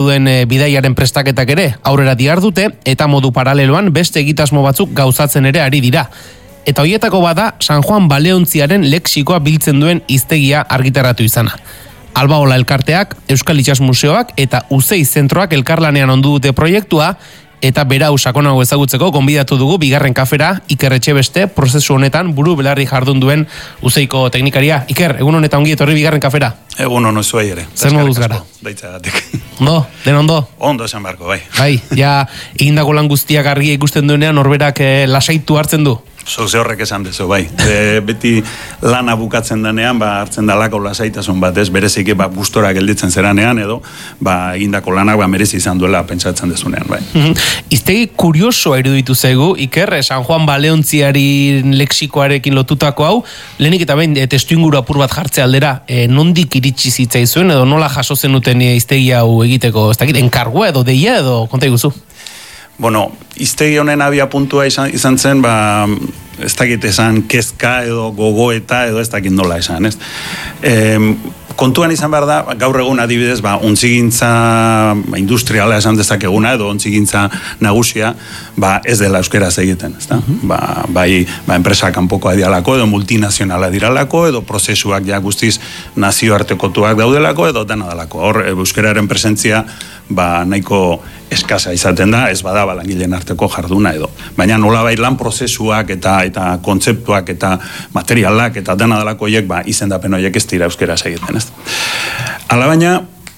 duen bidaiaren prestaketak ere aurrera dihardute eta modu paraleloan beste egitasmo batzuk gauzatzen ere ari dira. Eta hoietako bada San Juan baleontziaren lexikoa biltzen duen hiztegia argitaratu izana. Albaola elkarteak, Euskal Itsas Museoak eta Uzei zentroak elkarlanean ondu dute proiektua, eta berau sakonago ezagutzeko gonbidatu dugu bigarren kafera Iker Etxebeste prozesu honetan buru belarri jardun duen Uzeiko teknikaria. Iker, egun honetan ongi etorri bigarren kafera. Egun hono zuei ere. Zer moduz gara? Daitzagatik. Ondo, den ondo? Ondo esan beharko, bai. Bai, ja egindako lan guztiak argia ikusten duenean norberak lasaitu hartzen du. Zoze horrek esan dezu, bai. Beti lana bukatzen danean, hartzen dalako lasaitasun bat, ez bereziki gustora gelditzen zeranean, edo egindako lanak merezi izan duela pentsatzen dezunean, bai. Hiztegi kuriosoa iruditu zaigu, Iker, San Juan baleontziari lexikoarekin lotutako hau, lehenik eta behin testuinguru apur bat jartze aldera, nondik iritsi zitzaizuen, edo nola jaso zenuten hiztegi hau egiteko, ez dakit, enkargua edo deia, edo konta iguzu? Bueno, hiztegi honen abia puntua izan zen, ez dakit esan kezka edo gogoeta edo ez dakit nola esan, ez? Kontuan izan behar da, gaur egun adibidez, ontzigintza industriala esan dezakeguna edo ontzigintza nagusia, ez dela euskeraz egiten, ez da? Bai, enpresa kanpokoa dialako edo multinazionala diralako edo prozesuak ja guztiz nazioartekotuak daudelako edo dena dalako. Hor, euskeraren presentzia nahiko eskasa izaten da, ez bada langileen arteko jarduna edo. Baina nolabait lan prozesuak eta kontzeptuak eta materialak eta dena dalako horiek izendapen horiek ez dira euskeraz egiten, ez? Alabaina,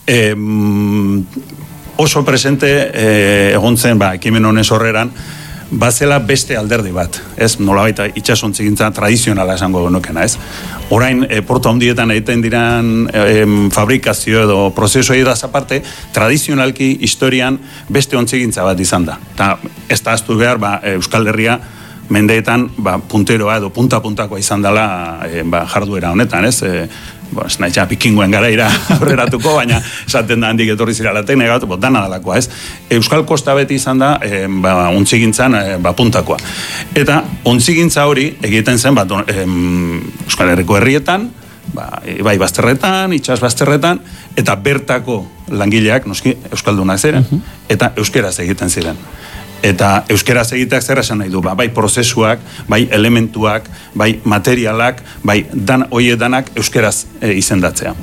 oso presente egon zen, ekimen honen sorreran, bazela beste alderdi bat, ez? Nolabait itsasontzigintza tradizionala esango genukena, ez? Orain, portu handietan egiten diran fabrikazio edo prozesu egitaz aparte, tradizionalki historian beste ontzigintza bat izan da. Eta ez da aztu behar, Euskal Herria mendeetan punteroa edo punta-puntakoa izan dela jarduera honetan, ez? Ez nahi pikinguen garaira aurreratuko, baina esaten da handik etorri ziralatek negatu, dana dalakoa, ez? Euskal Kosta beti izan da ontzigintzan puntakoa. Eta ontzigintza hori egiten zen Euskal Herriko herrietan, bai bazterretan, itsas bazterretan, eta bertako langileak, noski, euskaldunak ziren, eta euskeraz egiten ziren. Eta euskeraz egiteak zer esan nahi du, bai prozesuak, bai elementuak, bai materialak, bai hoietanak euskeraz izendatzea.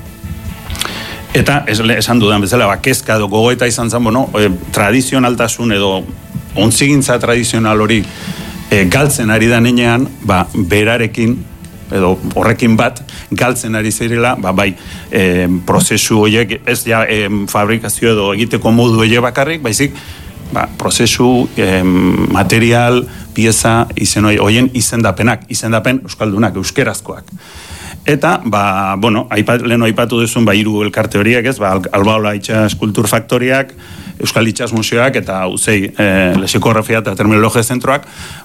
Eta esan dudan bezala, kezka edo gogoeta izan zen, tradizionaltasun edo ontzigintza tradizional hori galtzen ari da nenean, berarekin, edo horrekin bat, galtzen ari zirela, bai prozesu horiek, ez ja fabrikazio edo egiteko modu horiek bakarrik, baizik, prozesu, material, pieza, horien izendapen euskaldunak, euskerazkoak. Eta, leheno aipatu duzun, hiru elkarte horiek, ez, Albaola Itsas Kultur Faktoriak, Euskal Itsas Museoak, eta Uzei Lexikografia eta Terminologia Zentroak,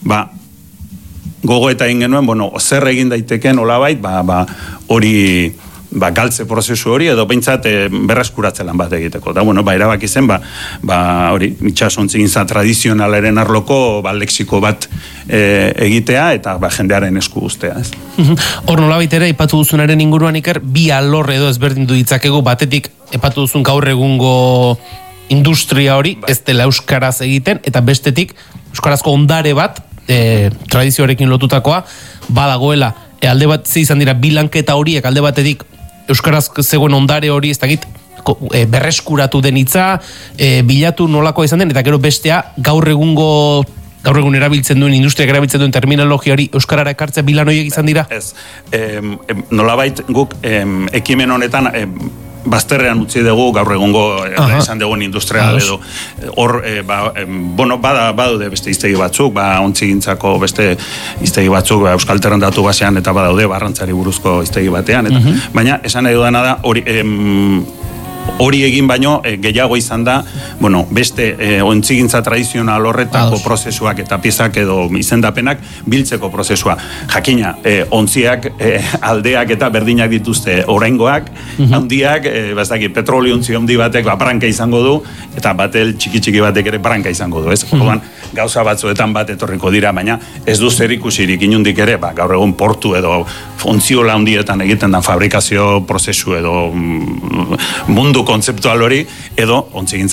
gogoeta egin genuen, zer egin daiteken olabait, hori galtze prozesu hori edo behintzat berreskuratze lan bat egiteko. Da, erabaki zen, hori, itxasontzigintza tradizionalaren arloko lexiko bat egitea eta jendearen esku guztea, ez? Hor nolabait ere, ipatu duzunaren inguruan, Iker, bi alor edo ezberdin du ditzakegu, batetik, ipatu duzun gaur egungo industria hori, ez dela euskaraz egiten, eta bestetik, euskarazko ondare bat, tradizioarekin lotutakoa, badagoela, alde bat izan dira bilanketa horiek, alde batetik euskaraz zegoen ondare hori, ez dakit, berreskuratu den hitza, bilatu nolakoa izan den, eta gero bestea gaur egun erabiltzen duen, industriak erabiltzen duen terminologia hori euskarara ekartzea bilan horiek izan dira? Ez, nolabait guk ekimen honetan bazterrean utzi dugu gaur egungo esan dugun industrial edo hor, badaude beste hiztegi batzuk, ontzigintzako beste hiztegi batzuk, Euskal Terrendatu basean eta badaude barrantzari buruzko hiztegi batean, baina esan nahi dudana da hori egin baino gehiago izan da, beste ontzigintza tradizional horretako prozesuak eta piezak edo izendapenak biltzeko prozesua. Jakina, ontziak, aldeak eta berdinak dituzte oraingoak, handiak, petrolio ontzi handi batek branka izango du, eta batel txiki batek ere branka izango du, ez? Orduan, gauza batzuetan bat etorriko dira, baina ez du zer ikusirik inundik ere, gaur egun portu edo ontziola handietan egiten da fabrikazio prozesu edo mundu kontzeptual hori, edo ontzigintza